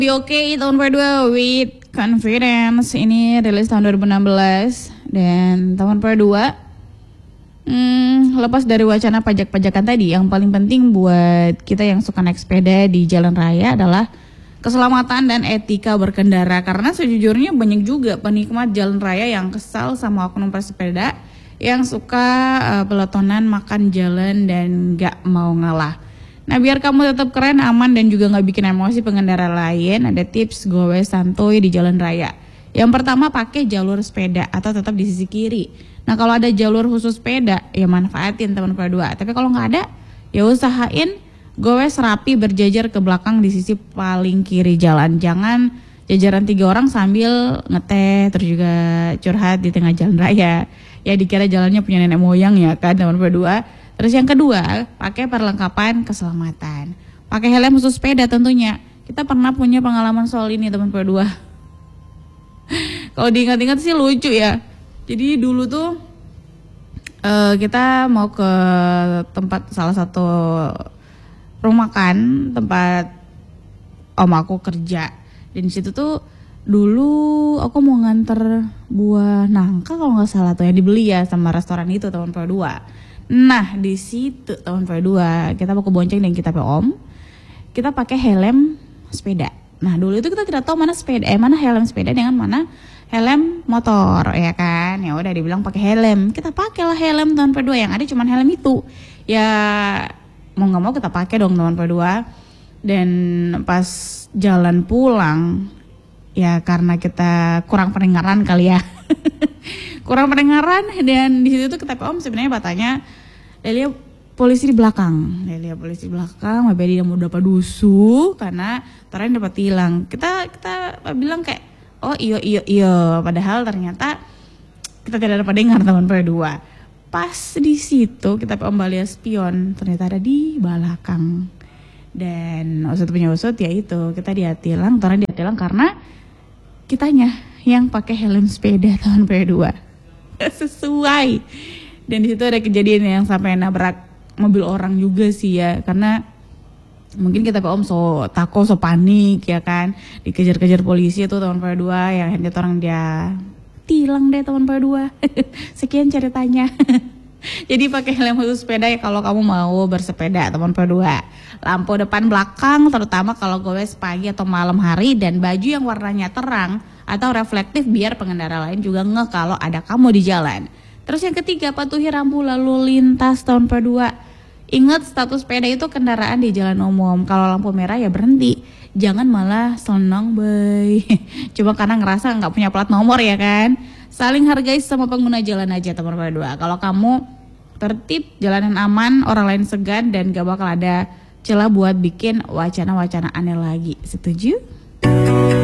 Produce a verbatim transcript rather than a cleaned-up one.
Be Okay tahun dua ribu dua with Confidence. Ini rilis tahun dua ribu enam belas. Dan tahun dua ribu dua hmm, lepas dari wacana pajak-pajakan tadi, yang paling penting buat kita yang suka naik sepeda di jalan raya adalah keselamatan dan etika berkendara. Karena sejujurnya banyak juga penikmat jalan raya yang kesal sama oknum pesepeda yang suka uh, pelotonan, makan jalan dan gak mau ngalah. Nah, biar kamu tetap keren, aman dan juga gak bikin emosi pengendara lain, ada tips gowe santuy di jalan raya. Yang pertama, pakai jalur sepeda atau tetap di sisi kiri. Nah, kalau ada jalur khusus sepeda, ya manfaatin teman berdua. Tapi kalau nggak ada, ya usahain gowes rapi berjajar ke belakang di sisi paling kiri jalan. Jangan jajaran tiga orang sambil ngeteh terus juga curhat di tengah jalan raya. Ya dikira jalannya punya nenek moyang ya kan teman berdua. Terus yang kedua, pakai perlengkapan keselamatan. Pakai helm khusus sepeda tentunya. Kita pernah punya pengalaman soal ini teman berdua. Kalau diingat-ingat sih lucu ya. Jadi dulu tuh uh, kita mau ke tempat salah satu rumah makan, tempat om aku kerja. Dan di situ tuh dulu aku mau nganter buah nangka kalau nggak salah tuh yang dibeli ya sama restoran itu tahun dua ribu dua. Nah di situ tahun dua ribu dua kita mau ke Bonceng dan kita pe om, kita pakai helm sepeda. Nah dulu itu kita tidak tahu mana sepeda, eh mana helm sepeda dengan mana helm motor ya kan. Ya udah dibilang pakai helm, kita pakailah helm tahun dua ribu dua, yang ada cuma helm itu. Ya mau nggak mau kita pakai dong tahun dua ribu dua. Dan pas jalan pulang, ya karena kita kurang pendengaran kali ya. kurang pendengaran dan di situ tuh kita pe om sebenarnya batanya Delia polisi di belakang. Delia polisi di belakang, Mabedi yang mau dapat dusu karena terakhir dapat tilang. Kita kita bilang kayak oh iyo iyo iyo, padahal ternyata kita tidak dapat dengar teman berdua. Pas di situ kita pe om balia spion ternyata ada di belakang. Dan usut punya usut ya itu kita dia tilang, orang dia tilang karena kitanya yang pakai helm sepeda tahun dua ribu dua. Sesuai. Dan di situ ada kejadian yang sampai nabrak mobil orang juga sih ya, karena mungkin kita pe om so tako so panik ya kan, dikejar-kejar polisi itu tahun dua ribu dua, yang hendak orang dia tilang deh tahun dua ribu dua. Sekian ceritanya. Jadi pakai helm khusus sepeda ya kalau kamu mau bersepeda tahun dua ribu dua. Lampu depan belakang terutama kalau gowes pagi atau malam hari, dan baju yang warnanya terang atau reflektif biar pengendara lain juga ngeh kalau ada kamu di jalan. Terus yang ketiga, patuhi rambu lalu lintas tahun dua ribu dua. Ingat status sepeda itu kendaraan di jalan umum. Kalau lampu merah ya berhenti. Jangan malah senang bay. Cuma karena ngerasa nggak punya plat nomor ya kan. Saling hargai sama pengguna jalan aja teman dua ribu dua. Kalau kamu tertib, jalanan aman, orang lain segan dan gak bakal ada celah buat bikin wacana-wacana aneh lagi. Setuju?